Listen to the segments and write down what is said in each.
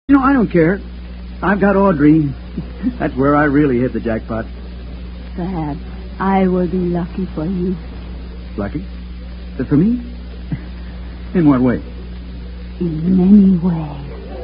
I don't care. I've got Audrey. That's where I really hit the jackpot. Perhaps I will be lucky for you. Lucky? For me? In what way? In many ways.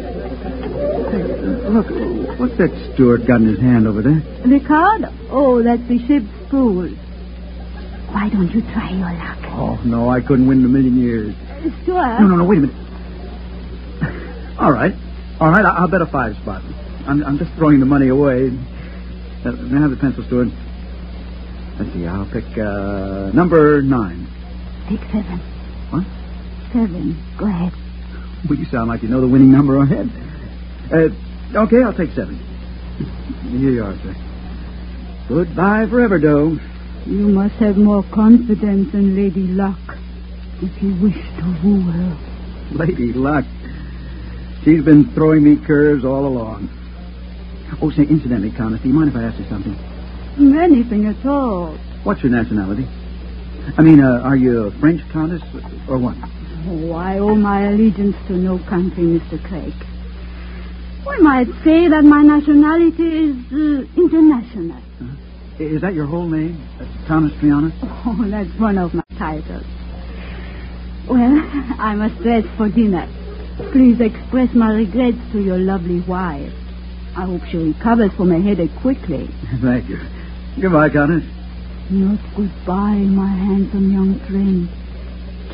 Look, what's that steward got in his hand over there? The card? Oh, that's the ship's pool. Why don't you try your luck? Oh, no, I couldn't win in a million years. Stuart? No, wait a minute. All right, I'll bet a 5 spot. I'm just throwing the money away. May I have the pencil, Stuart? Let's see, I'll pick number 9. Pick 7. What? 7. Go ahead. Well, you sound like you know the winning number ahead. Okay, I'll take 7. Here you are, sir. Goodbye forever, Doe. You must have more confidence in Lady Luck if you wish to woo her. Lady Luck. She's been throwing me curves all along. Oh, say, incidentally, Countess, do you mind if I ask you something? Anything at all. What's your nationality? I mean, are you a French Countess or what? Oh, I owe my allegiance to no country, Mr. Craig. We might say that my nationality is international. Is that your whole name? Countess Triana? Oh, that's one of my titles. Well, I must dress for dinner. Please express my regrets to your lovely wife. I hope she recovers from a headache quickly. Thank you. Goodbye, Countess. Not goodbye, my handsome young friend.